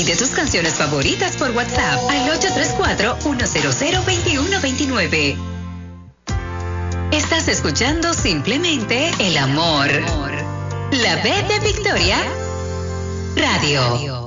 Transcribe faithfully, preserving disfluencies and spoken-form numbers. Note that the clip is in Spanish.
Pide tus canciones favoritas por WhatsApp al ocho tres cuatro, uno cero cero, dos uno dos nueve. Estás escuchando Simplemente el Amor. La B de Victoria Radio.